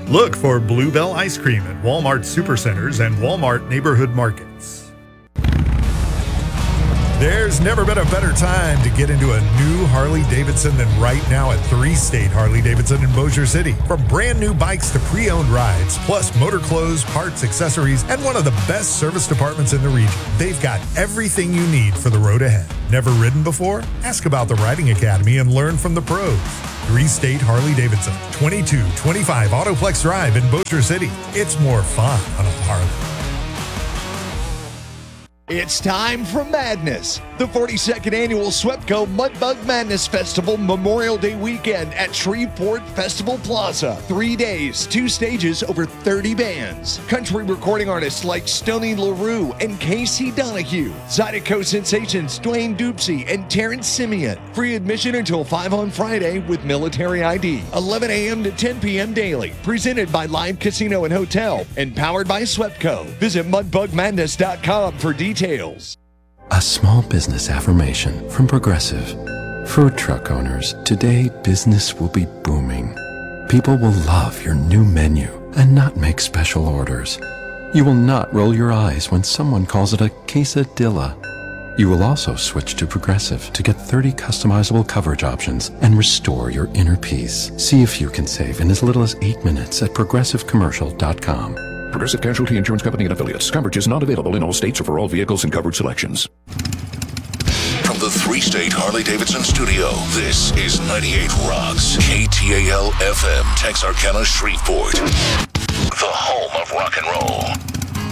Look for Bluebell Ice Cream at Walmart Supercenters and Walmart Neighborhood Markets. There's never been a better time to get into a new Harley-Davidson than right now at 3 State Harley-Davidson in Bossier City. From brand new bikes to pre-owned rides, plus motor clothes, parts, accessories, and one of the best service departments in the region. They've got everything you need for the road ahead. Never ridden before? Ask about the Riding Academy and learn from the pros. 3 State Harley-Davidson, 2225 Autoplex Drive in Bossier City. It's more fun on a Harley. It's time for madness. The 42nd annual SWEPCO Mudbug Madness Festival Memorial Day weekend at Shreveport Festival Plaza. 3 days, 2 stages, over 30 bands. Country recording artists like Stoney LaRue and Casey Donahue. Zydeco sensations Dwayne Dupsy and Terrence Simeon. Free admission until 5 on Friday with military ID. 11 a.m. to 10 p.m. daily. Presented by Live Casino and Hotel and powered by SWEPCO. Visit mudbugmadness.com for details. A small business affirmation from Progressive. Food truck owners, today business will be booming. People will love your new menu and not make special orders. You will not roll your eyes when someone calls it a quesadilla. You will also switch to Progressive to get 30 customizable coverage options and restore your inner peace. See if you can save in as little as 8 minutes at progressivecommercial.com. Progressive Casualty Insurance Company and Affiliates. Coverage is not available in all states or for all vehicles and coverage selections. From the 3 State Harley-Davidson studio, this is 98 Rocks, KTAL FM, Texarkana, Shreveport, the home of rock and roll.